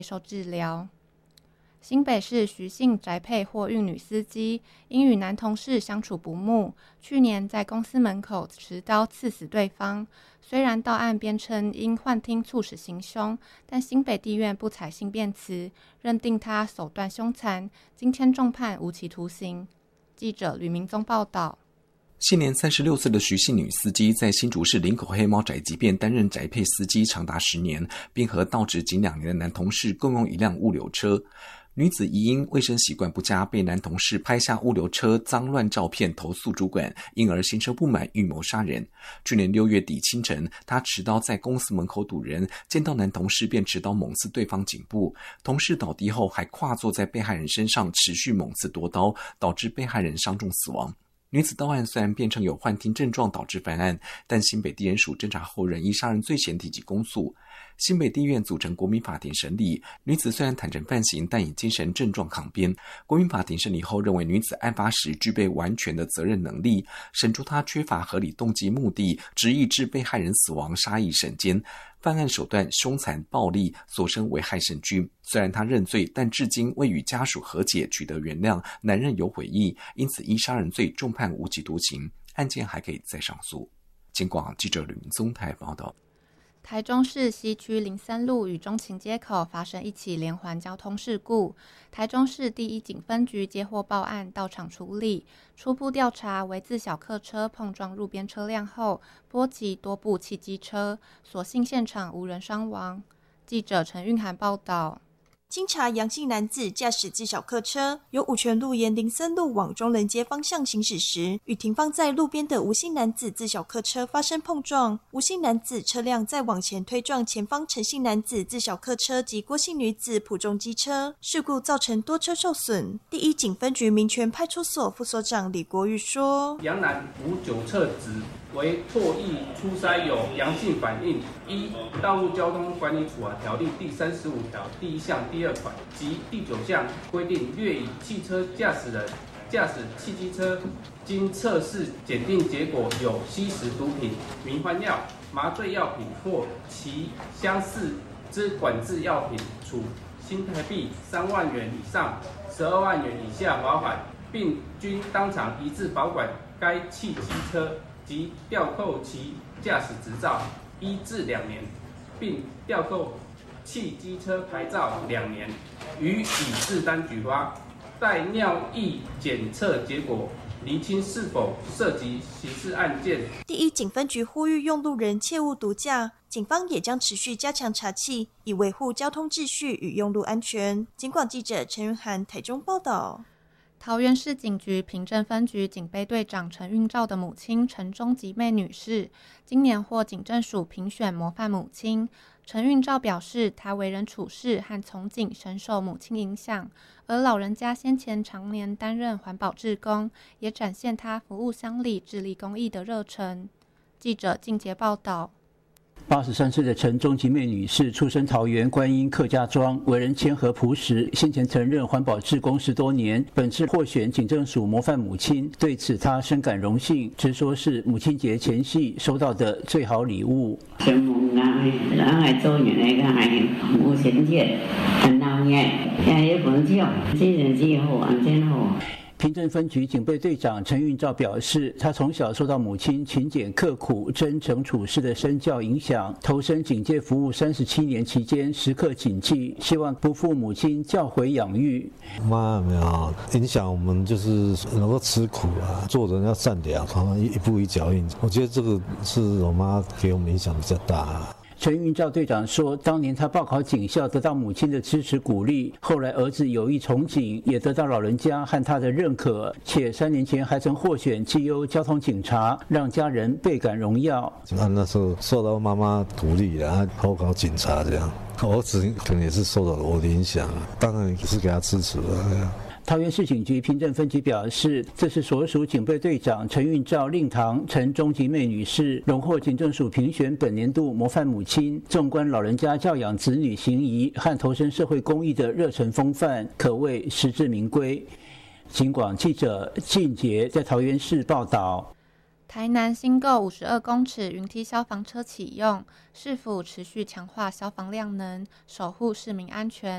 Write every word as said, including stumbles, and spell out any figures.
受治疗。新北市徐姓宅配货运女司机因与男同事相处不睦，去年在公司门口持刀刺死对方。虽然到案编称因幻听促使行凶，但新北地院不采信辩词，认定他手段凶残，今天重判无期徒刑。记者吕明宗报道。 现年三十六岁的徐姓女司机，在新竹市林口黑猫宅急便担任宅配司机长达十年，并和到职仅两年的男同事共用一辆物流车。女子疑因卫生习惯不佳，被男同事拍下物流车脏乱照片投诉主管，因而心生不满，预谋杀人。去年六月底清晨，她持刀在公司门口堵人，见到男同事便持刀猛刺对方颈部，同事倒地后还跨坐在被害人身上持续猛刺夺刀，导致被害人伤重死亡。女子到案虽然辩称有幻听症状导致犯案，但新北地检署侦查后仍依杀人罪嫌提起公诉。新北地院组成国民法庭审理，女子虽然坦诚犯行，但以精神症状抗辩。国民法庭审理后认为女子案发时具备完全的责任能力，审出她缺乏合理动机目的，执意致被害人死亡，杀意甚坚，犯案手段凶残暴力，所生危害甚巨。虽然她认罪，但至今未与家属和解取得原谅，难认有悔意，因此依杀人罪重判无期徒刑，案件还可以再上诉。警广记者吕明宗台报道。 台中市西区林森路与中情街口发生一起连环交通事故，台中市第一警分局接获报案，到场处理。初步调查为自小客车碰撞路边车辆后，波及多部汽机车，所幸现场无人伤亡。记者陈韵涵报道。 经查，杨姓男子驾驶自小客车由五权路沿林森路往中人街方向行驶时，与停放在路边的吴姓男子自小客车发生碰撞。吴姓男子车辆再往前推撞前方陈姓男子自小客车及郭姓女子普重机车，事故造成多车受损。第一警分局民权派出所副所长李国玉说： 杨男无酒测值为唾液初筛有阳性反应，依《道路交通管理处罚条例》第三十五条第一项第二款及第九项规定，略以汽车驾驶人驾驶汽机车，经测试检定结果有吸食毒品、迷幻药、麻醉药品或其相似之管制药品，处新台币三万元以上十二万元以下罚款，并均当场移至保管该汽机车及吊扣其驾驶执照一至两年，并吊扣汽机车牌照两年，予以适当举发。待尿液检测结果厘清是否涉及刑事案件。 第一警分局呼吁用路人切勿毒驾，警方也将持续加强查缉，以维护交通秩序与用路安全。警广记者陈云涵台中报道。 桃园市警局平镇分局警备队长陈运照的母亲陈中吉妹女士，今年获警政署评选模范母亲。陈运照表示，她为人处事和从警深受母亲影响，而老人家先前常年担任环保志工，也展现她服务乡里、致力公益的热忱。记者靳杰报道。 八十三岁的陈中吉妹女士出身桃园观音客家庄，为人谦和朴实，先前曾任环保志工十多年，本次获选警政署模范母亲，对此她深感荣幸，直说是母亲节前夕收到的最好礼物。 上门啊，咱来做人来个系母亲节，很闹热，现一本奖，这人真好，真好。 平镇分局警备队长陈运照表示，他从小受到母亲勤俭刻苦、真诚处事的身教影响，投身警界服务三十七年期间，时刻谨记，希望不负母亲教诲养育。 妈有没有影响我们，就是能够吃苦啊，做人要善良，然后一步一脚印。我觉得这个是我妈给我们影响比较大。 陈运照队长说，当年他报考警校得到母亲的支持鼓励，后来儿子有意从警，也得到老人家和他的认可，且三年前还曾获选绩优交通警察，让家人倍感荣耀。 啊，那时候受到妈妈鼓励啊，报考警察这样，儿子可能也是受到我的影响，当然也是给他支持了。 桃园市警局平镇分局表示，这是所属警备队长陈运照令堂陈中吉妹女士荣获警政署评选本年度模范母亲，纵观老人家教养子女行仪和投身社会公益的热忱风范，可谓实至名归。警广记者靳杰在桃园市报道。 台南新购五十二公尺云梯消防车启用，市府持续强化消防量能，守护市民安全。